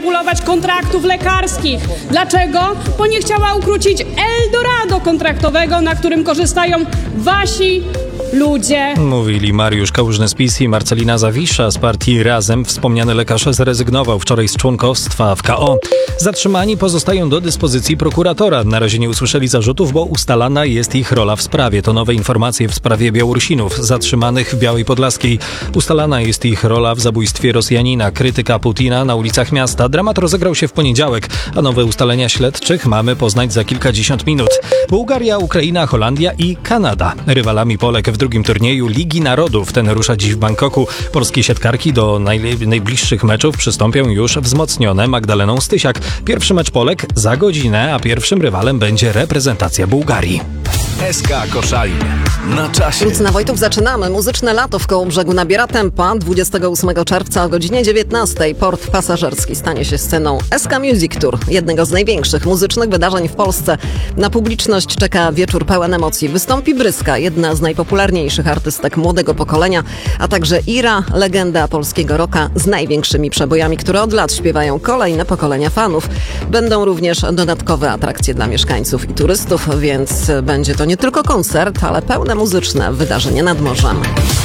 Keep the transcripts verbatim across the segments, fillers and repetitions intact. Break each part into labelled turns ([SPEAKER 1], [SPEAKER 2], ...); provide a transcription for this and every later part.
[SPEAKER 1] uregulować kontraktów lekarskich. Dlaczego? Bo nie chciała ukrócić Eldorado kontraktowego, na którym korzystają wasi ludzie.
[SPEAKER 2] Mówili Mariusz Kałużny z PiS i Marcelina Zawisza z partii Razem. Wspomniany lekarz zrezygnował wczoraj z członkostwa w K O. Zatrzymani pozostają do dyspozycji prokuratora. Na razie nie usłyszeli zarzutów, bo ustalana jest ich rola w sprawie. To nowe informacje w sprawie Białorusinów zatrzymanych w Białej Podlaskiej. Ustalana jest ich rola w zabójstwie Rosjanina. Krytyka Putina na ulicach miasta. Dramat rozegrał się w poniedziałek, a nowe ustalenia śledczych mamy poznać za kilkadziesiąt minut. Bułgaria, Ukraina, Holandia i Kanada. Rywalami Polek w drugim turnieju Ligi Narodów. Ten rusza dziś w Bangkoku. Polskie siatkarki do najle- najbliższych meczów przystąpią już wzmocnione Magdaleną Stysiak. Pierwszy mecz Polek za godzinę, a pierwszym rywalem będzie reprezentacja Bułgarii.
[SPEAKER 3] S K Koszalin. Na czasie.
[SPEAKER 4] Lucyna Wojtów, zaczynamy. Muzyczne lato w Kołobrzegu nabiera tempa. dwudziestego ósmego czerwca o godzinie dziewiętnastej port pasażerski stanie się sceną S K Music Tour, jednego z największych muzycznych wydarzeń w Polsce. Na publiczność czeka wieczór pełen emocji. Wystąpi Bryska, jedna z najpopularniejszych artystek młodego pokolenia, a także Ira, legenda polskiego rocka z największymi przebojami, które od lat śpiewają kolejne pokolenia fanów. Będą również dodatkowe atrakcje dla mieszkańców i turystów, więc będzie to nie tylko koncert, ale pełne muzyczne wydarzenie nad morzem.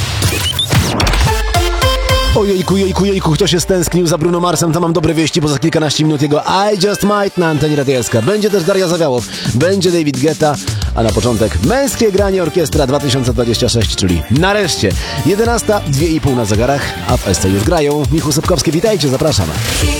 [SPEAKER 5] Ojejku, jejku, jejku, kto się stęsknił za Bruno Marsem, to mam dobre wieści, bo za kilkanaście minut jego I Just Might na antenie Radia S K. Będzie też Daria Zawiałow, będzie David Guetta, a na początek męskie granie orkiestra dwa tysiące dwadzieścia sześć, czyli nareszcie jedenasta, dwie i pół na zegarach, a w S C już grają. Michał Sobkowski, witajcie, zapraszam.